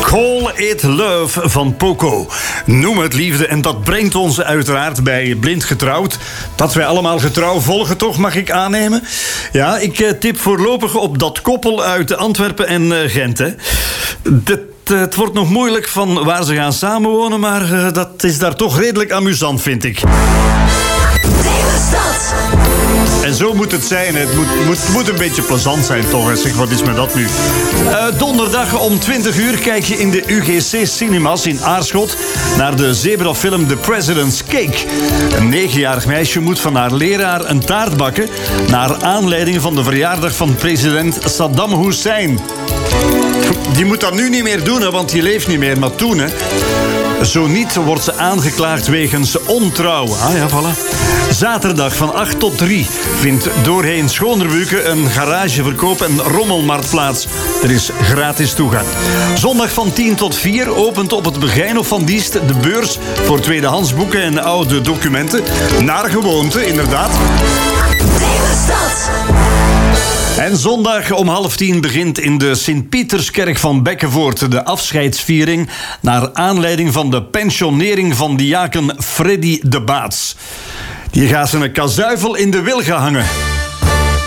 Call It Love van Poco. Noem het liefde. En dat brengt ons uiteraard bij Blind Getrouwd. Dat wij allemaal getrouw volgen, toch, mag ik aannemen? Ja, ik tip voorlopig op dat koppel uit Antwerpen en Gent. Hè. Het wordt nog moeilijk van waar ze gaan samenwonen, maar dat is daar toch redelijk amusant, vind ik. En zo moet het zijn. Het moet een beetje plezant zijn, toch? Zeg, wat is met dat nu? Donderdag om 20 uur kijk je in de UGC Cinemas in Aarschot naar de zebrafilm The President's Cake. Een 9-jarig meisje moet van haar leraar een taart bakken naar aanleiding van de verjaardag van president Saddam Hussein. Die moet dat nu niet meer doen, hè, want die leeft niet meer, maar toen, hè. Zo niet wordt ze aangeklaagd wegens ontrouw. Ah ja, voilà. Zaterdag van 8 tot 3 vindt doorheen Schoonderbuke een garageverkoop en rommelmarkt plaats. Er is gratis toegang. Zondag van 10 tot 4 opent op het Begijnhof van Diest de beurs voor tweedehands boeken en oude documenten. Naar gewoonte, inderdaad. En zondag om 9:30 begint in de Sint-Pieterskerk van Bekkenvoort de afscheidsviering naar aanleiding van de pensionering van diaken Freddy de Baats. Die gaat zijn kazuivel in de wilgen hangen.